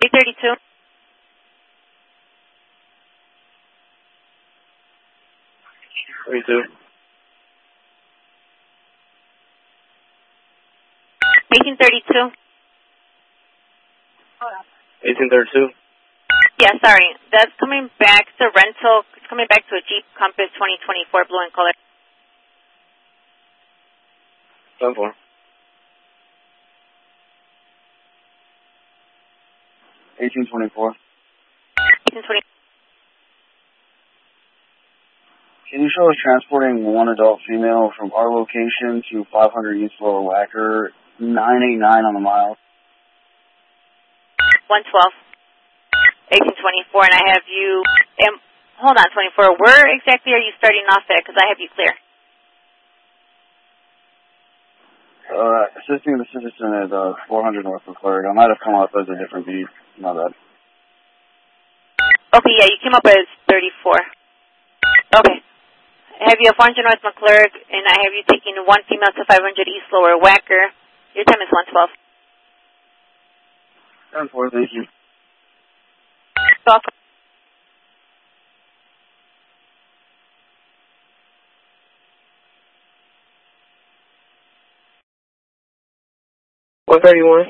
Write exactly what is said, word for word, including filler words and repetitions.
eight thirty-two. thirty-two. eighteen thirty-two. eighteen thirty-two. Yeah, sorry. That's coming back to rental. It's coming back to a Jeep Compass twenty twenty-four blue in color. seven four. eighteen twenty-four. eighteen twenty. Can you show us transporting one adult female from our location to five hundred East Lower Wacker, nine eighty-nine on the mile? one twelve. eighteen twenty-four, and I have you, um, hold on, twenty-four, where exactly are you starting off at? Because I have you clear. Uh, assisting the citizen at uh, four hundred North McClurg. I might have come up as a different beat. My bad. Okay, yeah, you came up as thirty-four. Okay. I have you at four hundred North McClurg, and I have you taking one female to five hundred East Lower Wacker. Your time is one twelve. ten four, thank you. Welcome. one thirty-one.